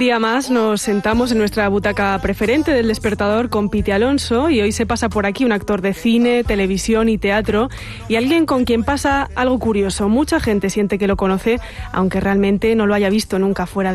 día más nos sentamos en nuestra butaca preferente del despertador con Piti Alonso y hoy se pasa por aquí un actor de cine, televisión y teatro y alguien con quien pasa algo curioso. Mucha gente siente que lo conoce, aunque realmente no lo haya visto nunca fuera